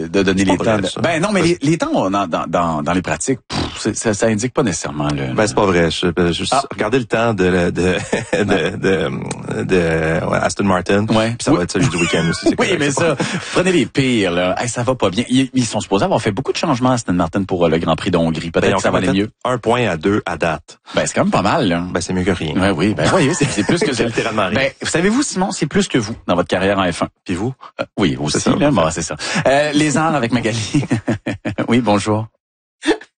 de donner les temps. Ben non, mais les temps dans les pratiques, ça indique pas nécessairement le. Ben c'est pas vrai. Regardez le temps de Aston Martin. Ouais. Puis ça va être celui du week-end aussi. Oui, mais ça, prenez les pires là. Hey, ça va pas bien. Ils sont supposés avoir fait beaucoup de changements Aston Martin pour le Grand Prix de Hongrie. Peut-être que ça va aller mieux. 1 point à 2 à date. Ben c'est quand même pas mal là. Ben c'est mieux que rien. Ouais, oui, ben voyez, c'est plus que c'est littéralement rien. Ben savez-vous Simon, c'est plus que vous dans votre carrière en F1. Puis vous? Oui, aussi. C'est ça. Là, bon, c'est ça. Les arts avec Magali. Oui, bonjour.